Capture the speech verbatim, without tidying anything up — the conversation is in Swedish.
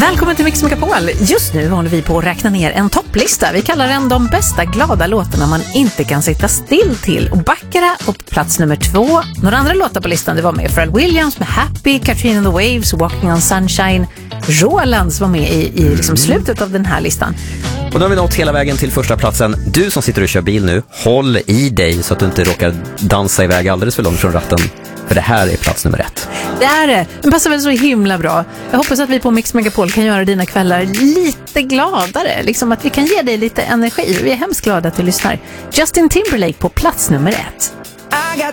Välkommen till Mix Megapol. Just nu håller vi på att räkna ner en topplista. Vi kallar den de bästa glada låtarna man inte kan sitta still till. Och Baccara på plats nummer två. Några andra låtar på listan, det var med Pharrell Williams med Happy, Katrina and the Waves, Walking on Sunshine. Rolands var med i, i liksom slutet av den här listan. Och då har vi nått hela vägen till första platsen. Du som sitter och kör bil nu, håll i dig så att du inte råkar dansa iväg alldeles för långt från ratten. För det här är plats nummer ett. Det är det. Den passar väl så himla bra. Jag hoppas att vi på Mix Megapol kan göra dina kvällar lite gladare. Liksom att vi kan ge dig lite energi. Vi är hemskt glada att du lyssnar. Justin Timberlake på plats nummer ett. I got